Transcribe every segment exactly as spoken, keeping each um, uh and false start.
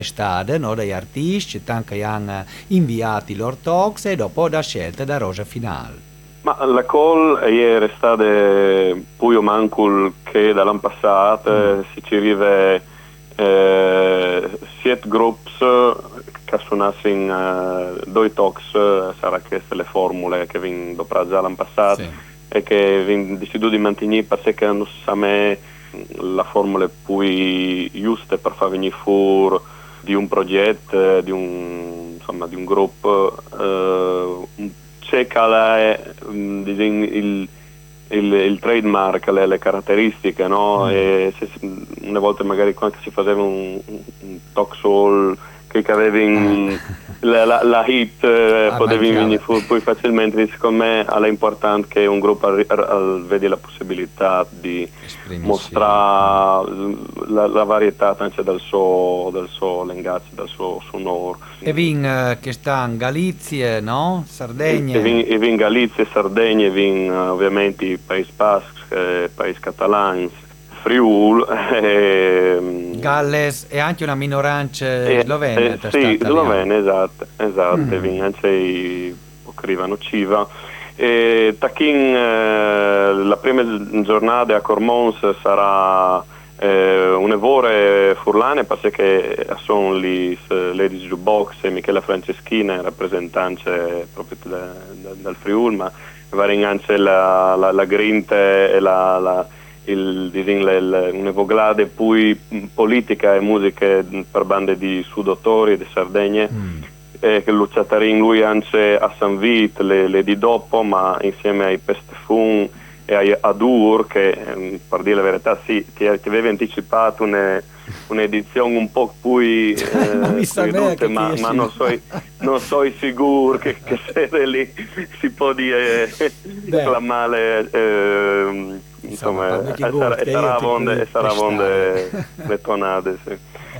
stade, no, dagli artisti, tanti che hanno inviato i loro talks e dopo da scelta da rosa finale. Ma la call è stata poi mancul che dall'anno passato mm. si ci arriva eh, siete gruppi che suonassero in uh, due talks, sarà queste le formule che vengono dopo già l'anno passato, sì. E che vengono deciso di mantenere perché non sa me la formula più giusta per far venire fuori di un progetto, di un, insomma, di un gruppo, eh, c'è che il, il, il trademark, le, le caratteristiche, no? Mm. E se, una volta magari quando si faceva un, un talk soul che aveva in, la, la, la hit eh, potevi venire fuori poi facilmente. Secondo me è importante che un gruppo ar- ar- vedi la possibilità di esprimersi, mostrare la, la varietà anche dal suo, dal suo linguaggio, dal suo sonoro. E vin uh, che sta in Galizia, no? Sardegna. E vin, e vin Galizia, Sardegna, e vin uh, ovviamente i Paesi Baschi, eh, Paesi Catalani, Friul, eh, Galles e anche una minoranza eh, slovena. Eh, sì, slovena, esatto, esatto, mm. vin anche i pocrivano Civa. E Tachin, eh, la prima giornata a Cormons sarà eh, un'evore furlane perché sono lì Ladies Jukebox e Michela Franceschina, rappresentante proprio da, da, dal Friul, ma varin anche la, la, la Grinte e la, la il, il, un'evoglade poi politica e musiche per bande di sudautori di Sardegna, mm. eh, che Luciatarin lui anche a San Vit le, le di dopo, ma insieme ai Pestefun e ai Adur che eh, per dire la verità sì, ti, ti aveva anticipato une, un'edizione un po' più eh, ma, mi sa ridotte, ma, ma non so non so sicuro che, che se lì si può dire clamare eh, insomma, e sarà, e sarà vonde, e sarà vonde le tonade, sì.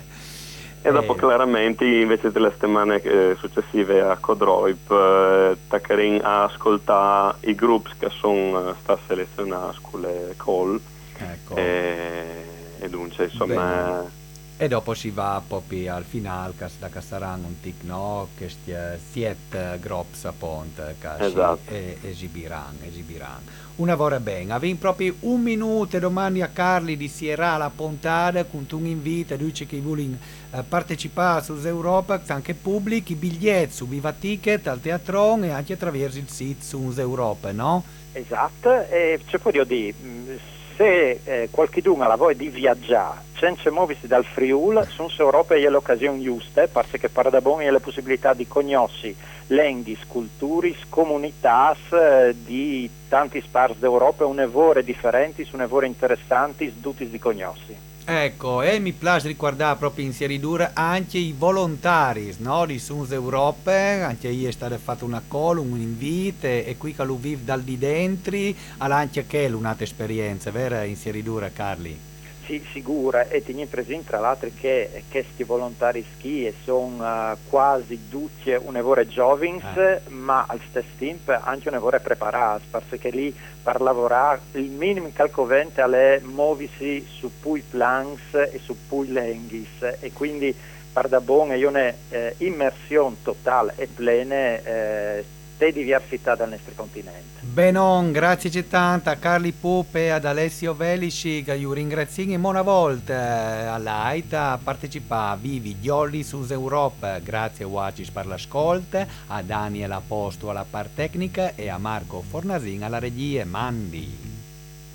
E dopo eh. chiaramente invece delle settimane eh, successive a Codroip eh, Taccarin a ascoltare i gruppi che sono stati selezionati con le call, ecco. e, e dunque insomma. Bene. E dopo si va proprio al finale, che da Casaran un tic no, che siete groups a ponte che esatto. si esibiranno, esibiranno. Una vora bene, avete proprio un minuto domani a Carli di Sierra la Pontade con un invito a tutti che vogliono eh, partecipare su Europa, anche pubblici, i biglietti su Viva Ticket al Teatron e anche attraverso il sito su Europa, no? Esatto, e c'è poi di se eh, qualcuno ha la voglia di viaggiare senza muoversi dal Friul, su Europa è l'occasione giusta, perché per da buon è la possibilità di conoscere lingue, culture, comunità eh, di tanti spars d'Europa, un'evore differenti, un'evore interessanti, tutti di conoscere. Ecco, e mi piace ricordare proprio in Sieridura anche i volontari, no, di Suns Europe, anche io è stata fatta una call, un invito e qui che lo vive dal di dentro, ha anche che un'altra esperienza, vero in Sieridura, Carli? Sì, sicura, e tieni presente tra l'altro che questi volontari ski sono uh, quasi tutti un'evore giovani, eh. ma al stesso tempo anche un'evore preparati, perché lì per lavorare il minimo calcovente è muoversi su pui plans e su pui lenghis, e quindi per da buona io ne eh, immersione totale e plene eh, di diversità del nostro continente. Benon, grazie tanto a Carli Puppe e ad Alessio Velici che io ringrazio e una volta all'Aita a partecipare a Vivi Giolli su Europa. Grazie a Wacis per l'ascolto, a Daniel Aposto alla parte tecnica e a Marco Fornasin alla regia. Mandi.